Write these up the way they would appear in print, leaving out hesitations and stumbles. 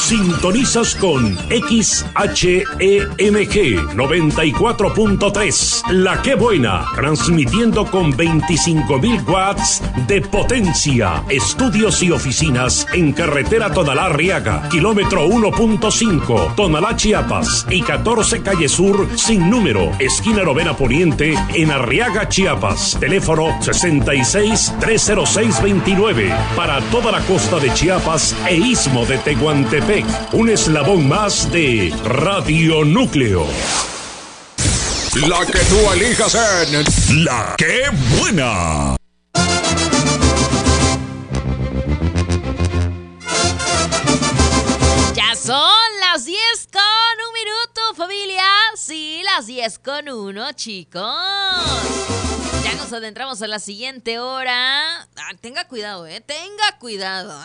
Sintonizas con XHEMG 94.3, La Que Buena, transmitiendo con 25,000 watts de potencia. Estudios y oficinas en carretera Tonalá-Arriaga, kilómetro 1.5, Tonalá, Chiapas, y 14 Calle Sur, sin número, esquina Novena Poniente, en Arriaga, Chiapas. Teléfono 66-306-29, para toda la costa de Chiapas e Istmo de Tehuantepec. Un eslabón más de Radio Núcleo. La que tú elijas en La Que Buena. Ya son las 10 con un minuto, familia. Sí, las 10 con 1, chicos. Ya nos adentramos a la siguiente hora. Tenga cuidado, tenga cuidado.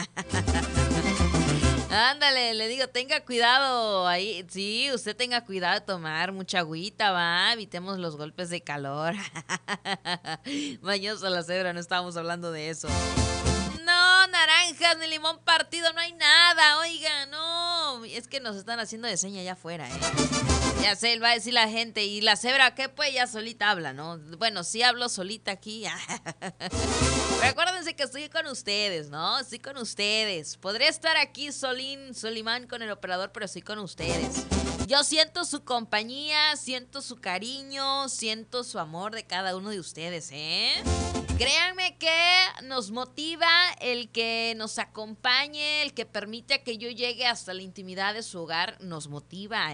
Ándale, le digo, tenga cuidado ahí. Sí, usted tenga cuidado de tomar mucha agüita, va. Evitemos los golpes de calor. Bañosa la cebra, no estábamos hablando de eso. No, naranjas ni limón partido, no hay nada. Oiga, no. Es que nos están haciendo de seña allá afuera, Ya sé, va a decir la gente. Y la cebra, ¿qué pues? Ya solita habla, ¿no? Bueno, sí hablo solita aquí. Pero acuérdense que estoy con ustedes, ¿no? Estoy con ustedes. Podría estar aquí Solimán con el operador, pero estoy con ustedes. Yo siento su compañía, siento su cariño, siento su amor de cada uno de ustedes, Créanme que nos motiva el que nos acompañe, el que permite que yo llegue hasta la intimidad de su hogar, nos motiva,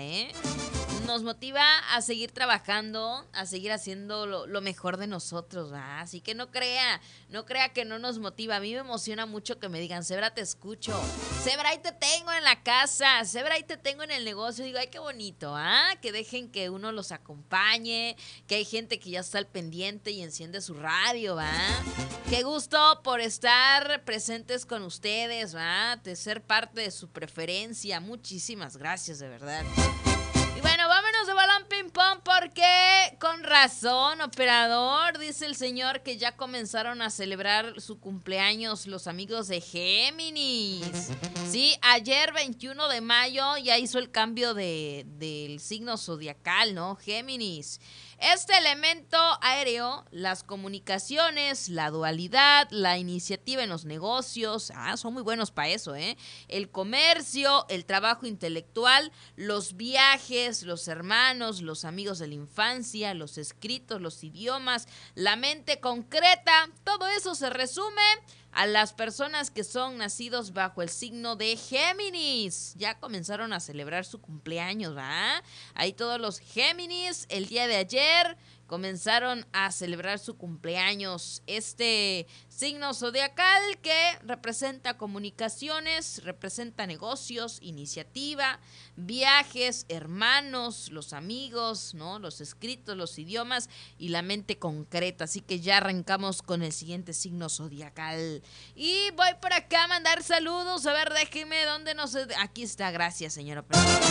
Nos motiva a seguir trabajando, a seguir haciendo lo mejor de nosotros, ¿va? Así que no crea que no nos motiva. A mí me emociona mucho que me digan, Cebra, te escucho. Cebra, ahí te tengo en la casa. Cebra, ahí te tengo en el negocio. Digo, ay, qué bonito, que dejen que uno los acompañe, que hay gente que ya está al pendiente y enciende su radio, ¿va? Qué gusto por estar presentes con ustedes, ¿va? De ser parte de su preferencia. Muchísimas gracias, de verdad. Y bueno, vámonos de balón ping pong porque con razón, operador, dice el señor que ya comenzaron a celebrar su cumpleaños los amigos de Géminis. Sí, ayer 21 de mayo ya hizo el cambio del signo zodiacal, ¿no? Géminis. Este elemento aéreo, las comunicaciones, la dualidad, la iniciativa en los negocios, son muy buenos para eso, el comercio, el trabajo intelectual, los viajes, los hermanos, los amigos de la infancia, los escritos, los idiomas, la mente concreta, todo eso se resume a las personas que son nacidos bajo el signo de Géminis. Ya comenzaron a celebrar su cumpleaños, ¿va? Ahí todos los Géminis el día de ayer comenzaron a celebrar su cumpleaños. Este signo zodiacal que representa comunicaciones, representa negocios, iniciativa, viajes, hermanos, los amigos, ¿no? Los escritos, los idiomas y la mente concreta. Así que ya arrancamos con el siguiente signo zodiacal. Y voy por acá a mandar saludos. A ver, déjeme dónde no sé. Aquí está, gracias, señora.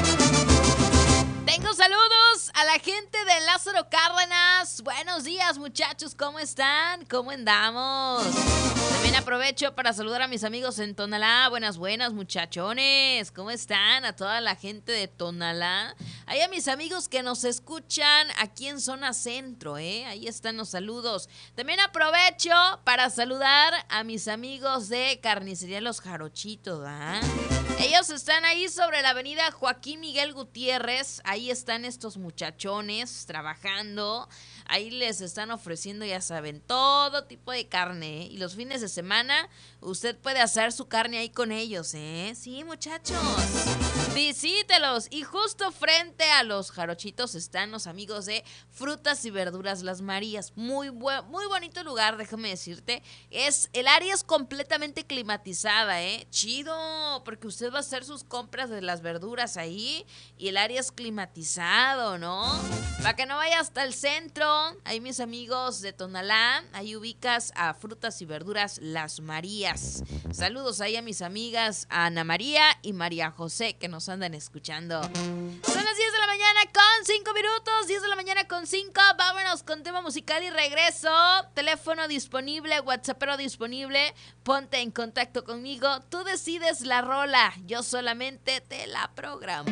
Tengo saludos a la gente de Lázaro Cárdenas. Buenos días, muchachos, ¿cómo están? ¿Cómo andamos? También aprovecho para saludar a mis amigos en Tonalá. Buenas, muchachones. ¿Cómo están? A toda la gente de Tonalá. Ahí a mis amigos que nos escuchan aquí en Zona Centro, Ahí están los saludos. También aprovecho para saludar a mis amigos de Carnicería Los Jarochitos, Ellos están ahí sobre la avenida Joaquín Miguel Gutiérrez. Ahí están estos muchachones trabajando. Ahí les están ofreciendo, ya saben, todo tipo de carne. Y los fines de semana usted puede asar su carne ahí con ellos, Sí, muchachos. Visítelos. Y justo frente a los jarochitos están los amigos de Frutas y Verduras Las Marías. Muy bonito lugar, déjame decirte. El área es completamente climatizada, Chido, porque usted va a hacer sus compras de las verduras ahí y el área es climatizado, ¿no? Para que no vaya hasta el centro. Ahí mis amigos de Tonalá, ahí ubicas a Frutas y Verduras Las Marías. Saludos ahí a mis amigas Ana María y María José que nos andan escuchando. Son las 10 de la mañana con 5 minutos, 10 de la mañana con 5. Vámonos con tema musical y regreso. Teléfono disponible, WhatsAppero disponible. Ponte en contacto conmigo. Tú decides la rola, yo solamente te la programo.